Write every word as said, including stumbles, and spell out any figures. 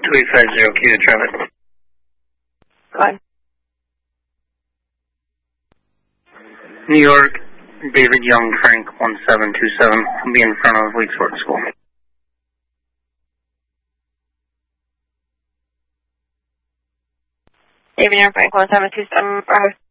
two eight five zero, Q to traffic. Go ahead. New York, David Young, Frank, one seven two seven. I'll be in front of Weeks Work School. David Young, Frank, one seven two seven.